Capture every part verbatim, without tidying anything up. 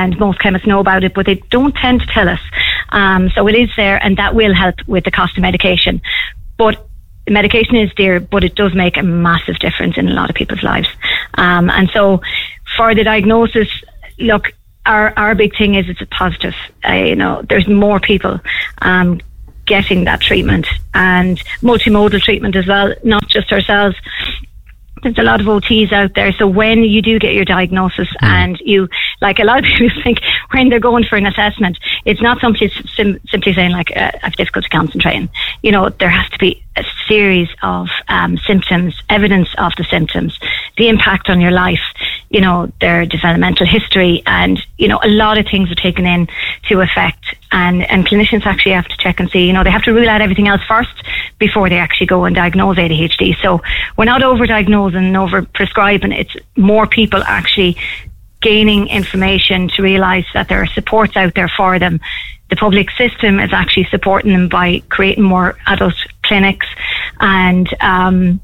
and most chemists know about it, but they don't tend to tell us. Um, so it is there, and that will help with the cost of medication. But medication is dear, but it does make a massive difference in a lot of people's lives. Um, and so for the diagnosis, look, our, our big thing is it's a positive. Uh, you know, there's more people um, getting that treatment, and multimodal treatment as well, not just ourselves. There's a lot of O Ts out there. So when you do get your diagnosis mm. and you, like a lot of people think when they're going for an assessment, it's not simply, sim- simply saying like, uh, I have difficulty concentrating. You know, there has to be a series of um, symptoms, evidence of the symptoms, the impact on your life, you know, their developmental history, and, you know, a lot of things are taken in to effect. And, and clinicians actually have to check and see, you know, they have to rule out everything else first before they actually go and diagnose A D H D. So we're not over-diagnosing and over-prescribing. It's more people actually gaining information to realise that there are supports out there for them. The public system is actually supporting them by creating more adult clinics, and um,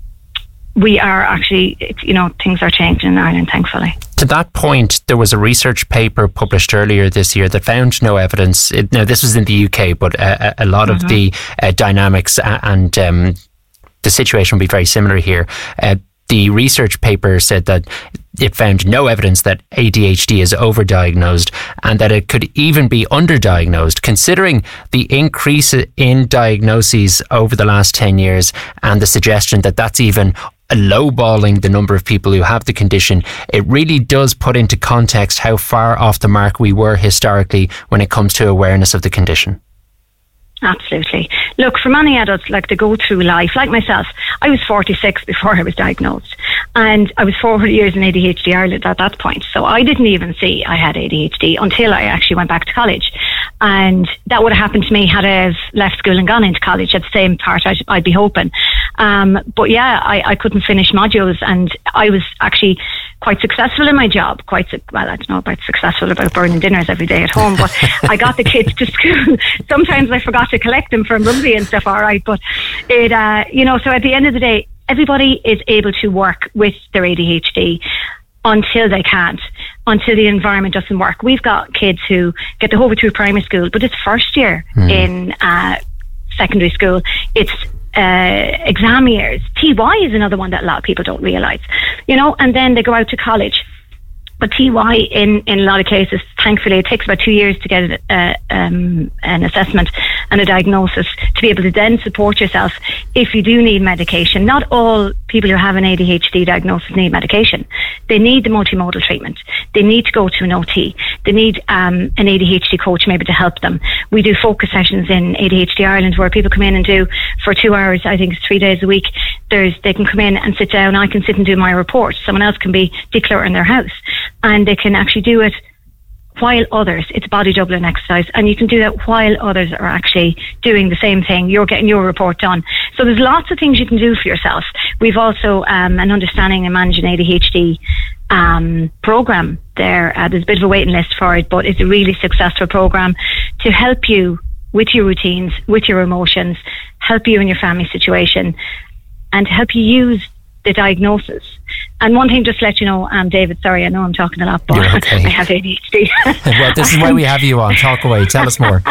we are actually, you know, things are changing in Ireland, thankfully. To that point, there was a research paper published earlier this year that found no evidence. It, now, this was in the U K, but a, a lot mm-hmm. of the uh, dynamics and um, the situation will be very similar here. Uh, the research paper said that it found no evidence that A D H D is overdiagnosed, and that it could even be underdiagnosed, considering the increase in diagnoses over the last ten years and the suggestion that that's even lowballing the number of people who have the condition. It really does put into context how far off the mark we were historically when it comes to awareness of the condition. Absolutely. Look, for many adults, like, they go through life, like myself, I was forty-six before I was diagnosed, and I was forty years in A D H D Ireland at that point, so I didn't even see I had A D H D until I actually went back to college. And that would have happened to me had I have left school and gone into college at the same part, I'd, I'd be hoping. Um, but yeah, I, I couldn't finish modules, and I was actually quite successful in my job. Quite su- well, I don't know about successful about burning dinners every day at home, but I got the kids to school. Sometimes I forgot to collect them from rugby and stuff, all right. But it, uh, you know, so at the end of the day, everybody is able to work with their A D H D until they can't, until the environment doesn't work. We've got kids who get the whole way through primary school, but it's first year mm. in uh, secondary school. It's uh, exam years. T Y is another one that a lot of people don't realise, you know, and then they go out to college. But T Y, in, in a lot of cases, thankfully, it takes about two years to get a, um, an assessment and a diagnosis to be able to then support yourself if you do need medication. Not all people who have an A D H D diagnosis need medication. They need the multimodal treatment. They need to go to an O T. They need um, an A D H D coach maybe to help them. We do focus sessions in A D H D Ireland where people come in and do for two hours, I think it's three days a week. There's, they can come in and sit down. I can sit and do my report. Someone else can be decluttering their house. And they can actually do it while others, it's body doubling exercise, and you can do that while others are actually doing the same thing. You're getting your report done. So there's lots of things you can do for yourself. We've also um, an understanding and managing A D H D um, program there. Uh, there's a bit of a waiting list for it, but it's a really successful program to help you with your routines, with your emotions, help you in your family situation, and help you use the diagnosis. And one thing, just to let you know, um, David, sorry, I know I'm talking a lot, but okay. I have A D H D. Well, this is why we have you on. Talk away. Tell us more.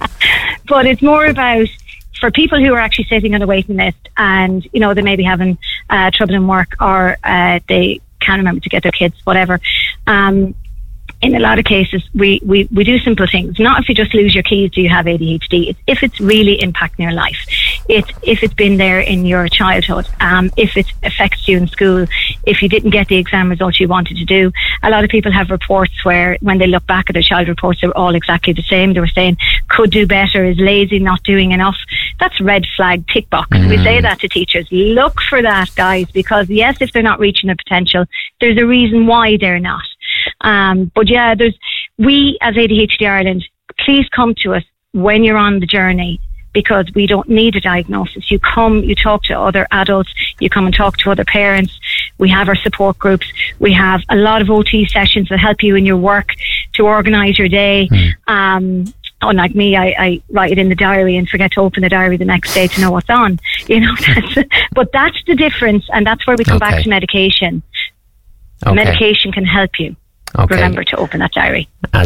But it's more about, for people who are actually sitting on a waiting list and, you know, they may be having uh, trouble in work, or uh, they can't remember to get their kids, whatever. Um, in a lot of cases, we, we, we do simple things. Not if you just lose your keys, do you have A D H D? It's if it's really impacting your life. It's if it's been there in your childhood. Um, if it affects you in school. If you didn't get the exam results you wanted to do. A lot of people have reports where when they look back at their child reports, they're all exactly the same. They were saying, could do better, is lazy, not doing enough. That's red flag tick box. Mm. We say that to teachers. Look for that, guys, because yes, if they're not reaching their potential, there's a reason why they're not. Um, but yeah, there's, we as A D H D Ireland, please come to us when you're on the journey, because we don't need a diagnosis. You come, you talk to other adults, you come and talk to other parents. We have our support groups. We have a lot of O T sessions that help you in your work to organise your day. Mm. Um, unlike me, I, I write it in the diary and forget to open the diary the next day to know what's on. You know, that's, but that's the difference, and that's where we come okay. back to medication. Okay. Medication can help you. Okay. Remember to open that diary.